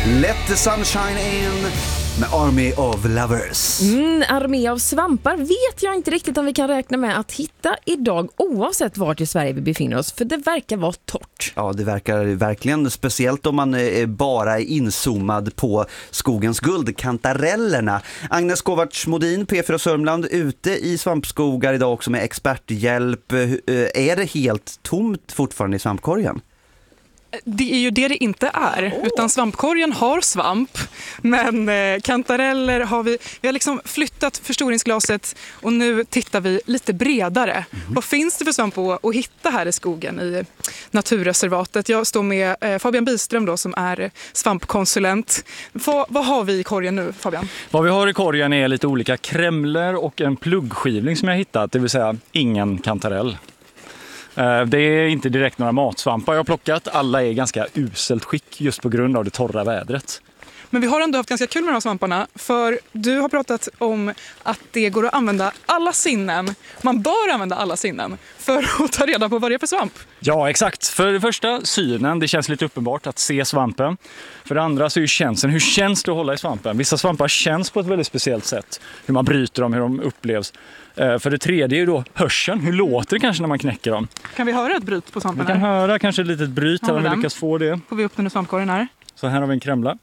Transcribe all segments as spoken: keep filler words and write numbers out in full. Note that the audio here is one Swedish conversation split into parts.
Let the sunshine in med Army of Lovers. Mm, armé av svampar vet jag inte riktigt om vi kan räkna med att hitta idag oavsett vart i Sverige vi befinner oss, för det verkar vara torrt. Ja, det verkar verkligen, speciellt om man är bara är inzoomad på skogens guld, kantarellerna. Agnes Kovacs-Modin, P fyra Sörmland, ute i svampskogar idag också med experthjälp. Är det helt tomt fortfarande i svampkorgen? Det är ju det det inte är, oh. utan svampkorgen har svamp, men eh, kantareller har vi, vi har liksom flyttat förstoringsglaset och nu tittar vi lite bredare. Mm. Vad finns det för svamp att, att hitta här i skogen i naturreservatet? Jag står med eh, Fabian Byström då, som är svampkonsulent. Vad, vad har vi i korgen nu, Fabian? Vad vi har i korgen är lite olika krämler och en pluggskivling som jag hittat, det vill säga ingen kantarell. Det är inte direkt några matsvampar jag har plockat. Alla är i ganska uselt skick just på grund av det torra vädret. Men vi har ändå haft ganska kul med de här svamparna, för du har pratat om att det går att använda alla sinnen. Man bör använda alla sinnen för att ta reda på vad det är för svamp. Ja, exakt. För det första, synen. Det känns lite uppenbart att se svampen. För det andra så är ju känslan. Hur känns det att hålla i svampen? Vissa svampar känns på ett väldigt speciellt sätt. Hur man bryter dem, hur de upplevs. För det tredje är ju då hörseln. Hur låter det kanske när man knäcker dem? Kan vi höra ett bryt på svampen? Vi kan här? höra kanske ett litet bryt här om vi lyckas få det. Får vi upp den i svampkorgen här? Så här har vi en krämla.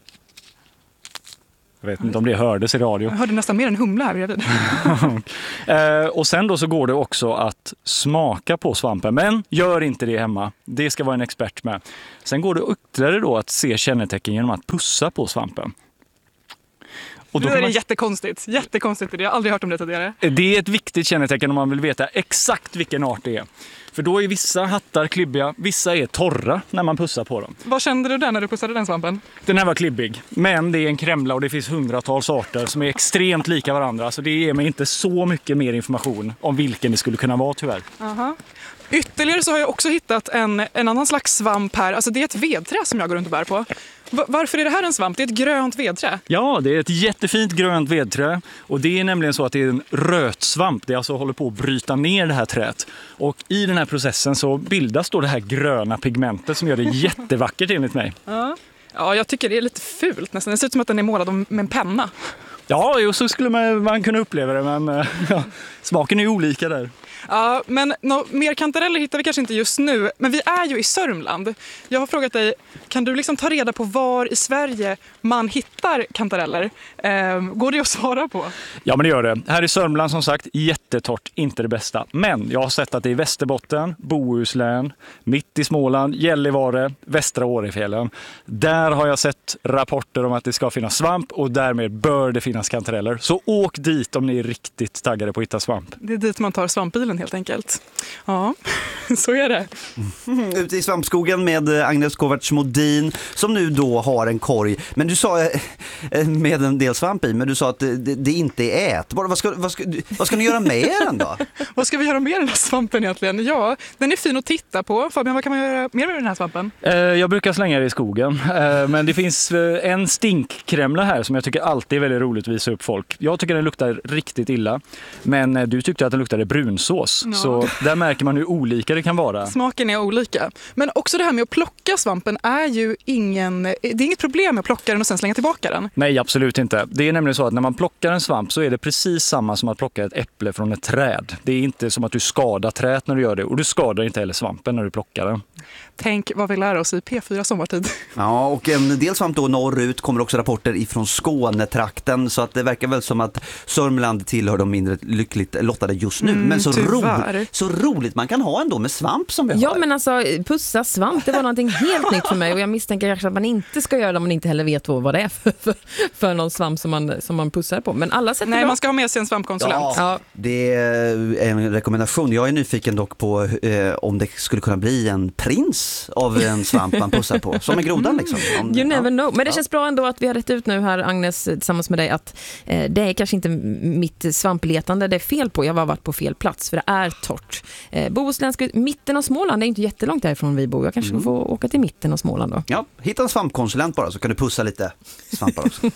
Jag vet inte om det hördes i radio. Jag hörde nästan mer än humla här bredvid. eh, och sen då så går det också att smaka på svampen. Men gör inte det hemma. Det ska vara en expert med. Sen går det ytterligare då att se kännetecken genom att pussa på svampen. Och då det är man... jättekonstigt. Jättekonstigt. Jag har aldrig hört om det tidigare. Det är ett viktigt kännetecken om man vill veta exakt vilken art det är. För då är vissa hattar klibbiga, vissa är torra när man pussar på dem. Vad kände du där när du pussade den svampen? Den här var klibbig, men det är en krämla och det finns hundratals arter som är extremt lika varandra. Så det ger mig inte så mycket mer information om vilken det skulle kunna vara tyvärr. Aha. Ytterligare så har jag också hittat en, en annan slags svamp här. Alltså det är ett vedträ som jag går runt och bär på. V- varför är det här en svamp? Det är ett grönt vedträ. Ja, det är ett jättefint grönt vedträ. Och det är nämligen så att det är en rötsvamp. Det alltså håller på att bryta ner det här träet. Och i den här processen så bildas då det här gröna pigmentet som gör det jättevackert enligt mig. Ja. Ja, jag tycker det är lite fult nästan. Det ser ut som att den är målad med en penna. Ja, jo, så skulle man, man kunna uppleva det, men ja, smaken är ju olika där. Ja, men no, mer kantareller hittar vi kanske inte just nu, men vi är ju i Sörmland. Jag har frågat dig, kan du liksom ta reda på var i Sverige man hittar kantareller? Eh, går det att svara på? Ja, men det gör det. Här i Sörmland som sagt, jättetort, inte det bästa. Men jag har sett att det är Västerbotten, Bohuslän, mitt i Småland, Gällivare, Västra Årefjällen. Där har jag sett rapporter om att det ska finnas svamp och därmed bör det finnas kantareller. Så åk dit om ni är riktigt taggade på att hitta svamp. Det är dit man tar svampbilen helt enkelt. Ja, så är det. Mm, ute i svampskogen med Agnes Kovacs-Modin som nu då har en korg. Men du sa med en del svamp i, men du sa att det, det inte är ätbart. Vad ska, vad, ska, vad ska ni göra med den då? Vad ska vi göra med den här svampen egentligen? Ja, den är fin att titta på. Fabian, vad kan man göra mer med den här svampen? Jag brukar slänga det i skogen. Men det finns en stinkkrämla här som jag tycker alltid är väldigt roligt att visa upp folk. Jag tycker den luktar riktigt illa. Men du tyckte att den luktade brunsås. Ja. Så där märker man hur olika det kan vara. Smaken är olika. Men också det här med att plocka svampen är ju ingen... Det är inget problem med att plocka den och sen slänga tillbaka den. Nej, absolut inte. Det är nämligen så att när man plockar en svamp så är det precis samma som att plocka ett äpple från ett träd. Det är inte som att du skadar trädet när du gör det. Och du skadar inte heller svampen när du plockar den. Tänk vad vi lär oss i P fyra sommartid. Ja, och en del svamp då norrut kommer också rapporter ifrån Skånetrakten. Så att det verkar väl som att Sörmland tillhör de mindre lyckligt lottade just nu. Mm, men så, ro, så roligt man kan ha ändå med svamp som vi har. Ja, men alltså pussa svamp, det var någonting helt nytt för mig. Och jag misstänker kanske att man inte ska göra det om man inte heller vet vad det är för, för, för någon svamp som man, som man pussar på. Men alla sätter Nej, bra. Man ska ha med sig en svampkonsulent. Ja, ja, det är en rekommendation. Jag är nyfiken dock på eh, om det skulle kunna bli en prins av en svamp man pussar på. Som en grodan liksom. Om, you never ja. know. Men det ja. känns bra ändå att vi har rätt ut nu här, Agnes, tillsammans med dig, att eh, det är kanske inte mitt svampletande det är fel på. Jag har varit på fel plats, för det är torrt. Eh, Bohuslän, mitten av Småland, det är inte jättelångt därifrån vi bor. Jag kanske mm. får åka till mitten av Småland då. Ja, hitta en svampkonsulent bara så kan du pussa lite svampar också.